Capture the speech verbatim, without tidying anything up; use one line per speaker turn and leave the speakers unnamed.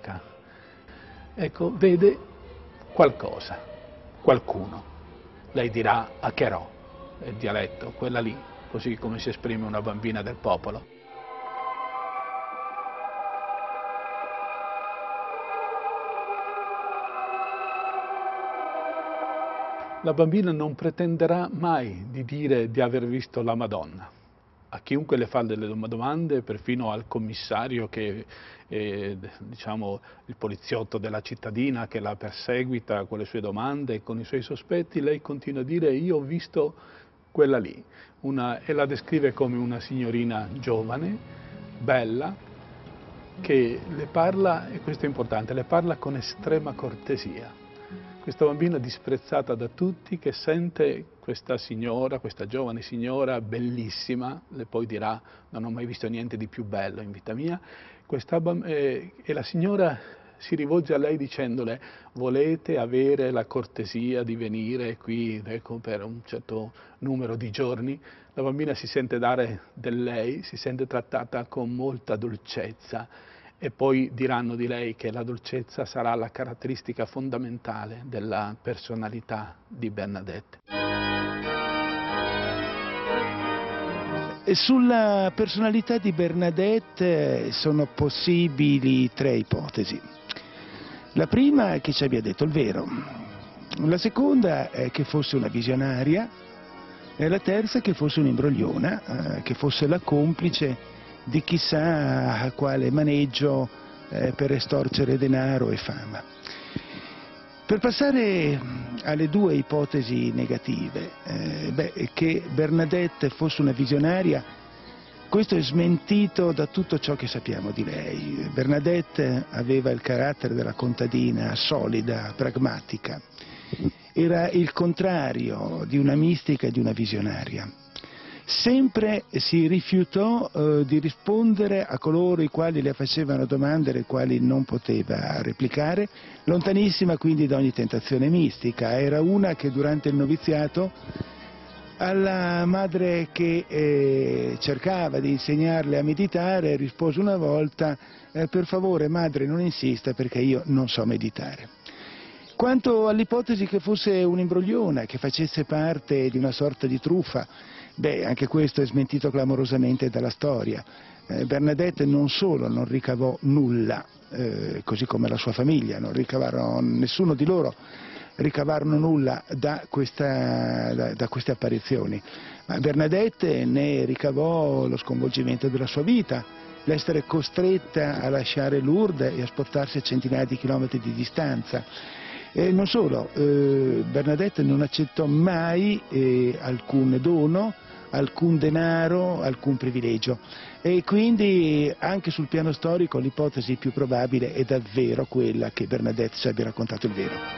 cieca. Ecco, vede qualcosa, qualcuno. Lei dirà Acherò, è il dialetto, quella lì, così come si esprime una bambina del popolo. La bambina non pretenderà mai di dire di aver visto la Madonna. A chiunque le fa delle domande, perfino al commissario che è, diciamo, il poliziotto della cittadina che la perseguita con le sue domande e con i suoi sospetti, lei continua a dire io ho visto quella lì, una, e la descrive come una signorina giovane, bella, che le parla, e questo è importante, le parla con estrema cortesia. Questa bambina disprezzata da tutti che sente questa signora, questa giovane signora bellissima, le poi dirà non ho mai visto niente di più bello in vita mia, questa, eh, e la signora si rivolge a lei dicendole volete avere la cortesia di venire qui ecco, per un certo numero di giorni? La bambina si sente dare del lei, si sente trattata con molta dolcezza. E poi diranno di lei che la dolcezza sarà la caratteristica fondamentale della personalità di Bernadette.
Sulla personalità di Bernadette sono possibili tre ipotesi. La prima è che ci abbia detto il vero, la seconda è che fosse una visionaria e la terza è che fosse un'imbrogliona, che fosse la complice di chissà quale maneggio eh, per estorcere denaro e fama. Per passare alle due ipotesi negative, eh, beh, che Bernadette fosse una visionaria, questo è smentito da tutto ciò che sappiamo di lei. Bernadette aveva il carattere della contadina, solida, pragmatica. Era il contrario di una mistica e di una visionaria. Sempre si rifiutò eh, di rispondere a coloro i quali le facevano domande alle quali non poteva replicare, lontanissima quindi da ogni tentazione mistica. Era una che durante il noviziato alla madre che eh, cercava di insegnarle a meditare rispose una volta eh, per favore madre non insista perché io non so meditare. Quanto all'ipotesi che fosse un'imbrogliona, che facesse parte di una sorta di truffa, beh, anche questo è smentito clamorosamente dalla storia. Eh, Bernadette non solo non ricavò nulla, eh, così come la sua famiglia, non ricavarono, nessuno di loro ricavarono nulla da, questa, da, da queste apparizioni, ma Bernadette ne ricavò lo sconvolgimento della sua vita, l'essere costretta a lasciare Lourdes e a spostarsi a centinaia di chilometri di distanza. E non solo, eh, Bernadette non accettò mai eh, alcun dono, alcun denaro, alcun privilegio e quindi anche sul piano storico l'ipotesi più probabile è davvero quella che Bernadette ci abbia raccontato il vero.